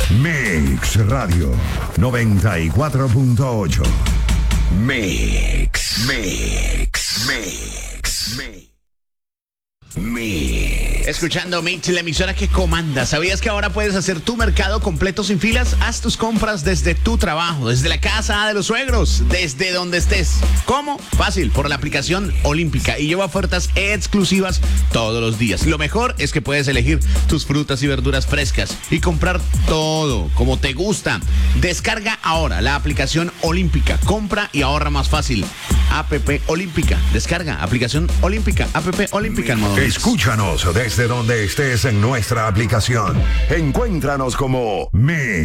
Mix Radio 94.8. Mix. Escuchando Mix, la emisora que comanda. ¿Sabías que ahora puedes hacer tu mercado completo sin filas? Haz tus compras desde tu trabajo, desde la casa de los suegros, desde donde estés. ¿Cómo? Fácil, por la aplicación Olímpica, y lleva ofertas exclusivas todos los días. Lo mejor es que puedes elegir tus frutas y verduras frescas y comprar todo como te gusta. Descarga ahora la aplicación Olímpica. Compra y ahorra más fácil. App Olímpica. Descarga aplicación Olímpica. App Olímpica en modo Mix. Escúchanos desde donde estés en nuestra aplicación. Encuéntranos como Mix.